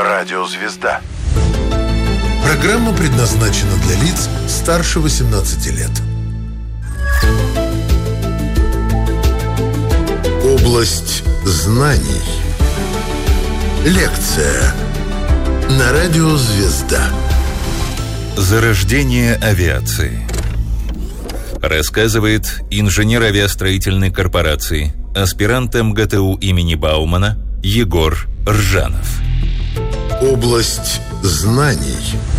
Радиозвезда. Программа предназначена для лиц старше 18 лет. Область знаний. Лекция на Радиозвезда. Зарождение авиации. Рассказывает инженер авиастроительной корпорации, аспирант МГТУ имени Баумана Егор Ржанов. Область знаний.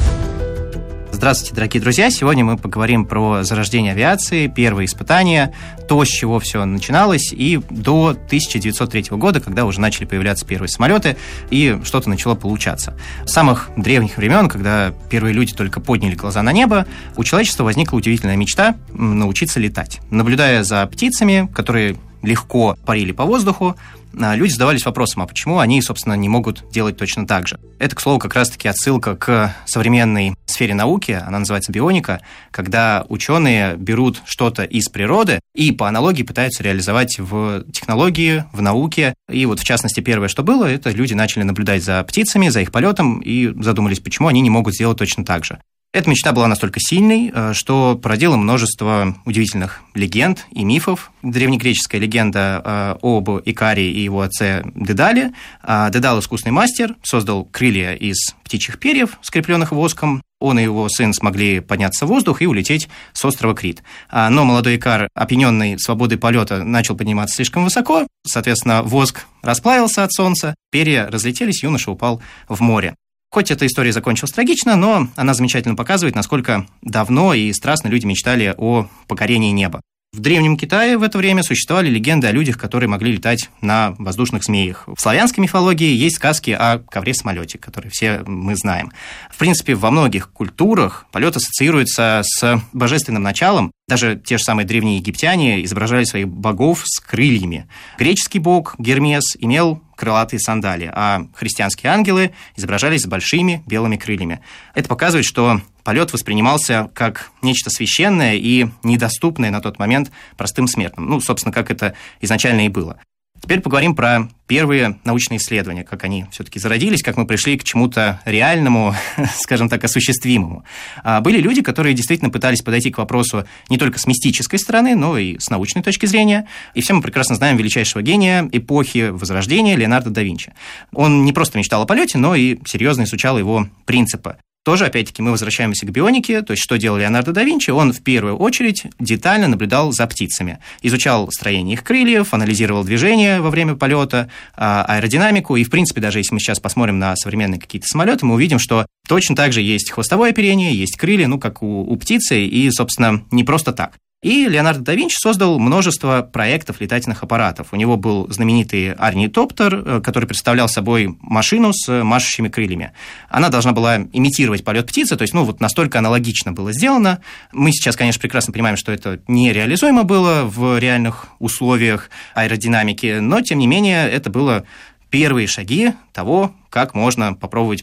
Здравствуйте, дорогие друзья! Сегодня мы поговорим про зарождение авиации, первые испытания, то, с чего все начиналось, и до 1903 года, когда уже начали появляться первые самолеты, и что-то начало получаться. С самых древних времен, когда первые люди только подняли глаза на небо, у человечества возникла удивительная мечта научиться летать. Наблюдая за птицами, которые легко парили по воздуху, люди задавались вопросом, а почему они, собственно, не могут делать точно так же. Это, к слову, как раз-таки отсылка к современной сфере науки, она называется бионика, когда ученые берут что-то из природы и по аналогии пытаются реализовать в технологии, в науке. И вот, в частности, первое, что было, это люди начали наблюдать за птицами, за их полетом и задумались, почему они не могут сделать точно так же. Эта мечта была настолько сильной, что породила множество удивительных легенд и мифов. Древнегреческая легенда об Икаре и его отце Дедале. Дедал, искусный мастер, создал крылья из птичьих перьев, скрепленных воском. Он и его сын смогли подняться в воздух и улететь с острова Крит. Но молодой Икар, опьяненный свободой полета, начал подниматься слишком высоко. Соответственно, воск расплавился от солнца, перья разлетелись, юноша упал в море. Хоть эта история закончилась трагично, но она замечательно показывает, насколько давно и страстно люди мечтали о покорении неба. В Древнем Китае в это время существовали легенды о людях, которые могли летать на воздушных змеях. В славянской мифологии есть сказки о ковре-самолете, которые все мы знаем. В принципе, во многих культурах полет ассоциируется с божественным началом. Даже те же самые древние египтяне изображали своих богов с крыльями. Греческий бог Гермес имел крылатые сандали, а христианские ангелы изображались с большими белыми крыльями. Это показывает, что полет воспринимался как нечто священное и недоступное на тот момент простым смертным. Ну, собственно, как это изначально и было. Теперь поговорим про первые научные исследования, как они все-таки зародились, как мы пришли к чему-то реальному, скажем так, осуществимому. Были люди, которые действительно пытались подойти к вопросу не только с мистической стороны, но и с научной точки зрения. И все мы прекрасно знаем величайшего гения эпохи Возрождения Леонардо да Винчи. Он не просто мечтал о полете, но и серьезно изучал его принципы. Тоже, опять-таки, мы возвращаемся к бионике, то есть что делал Леонардо да Винчи? Он в первую очередь детально наблюдал за птицами, изучал строение их крыльев, анализировал движение во время полета, аэродинамику, и, в принципе, даже если мы сейчас посмотрим на современные какие-то самолеты, мы увидим, что точно так же есть хвостовое оперение, есть крылья, как у птицы, и, собственно, не просто так. И Леонардо да Винчи создал множество проектов летательных аппаратов. У него был знаменитый орнитоптер, который представлял собой машину с машущими крыльями. Она должна была имитировать полет птицы, то есть, настолько аналогично было сделано. Мы сейчас, конечно, прекрасно понимаем, что это нереализуемо было в реальных условиях аэродинамики, но, тем не менее, это было первые шаги того, как можно попробовать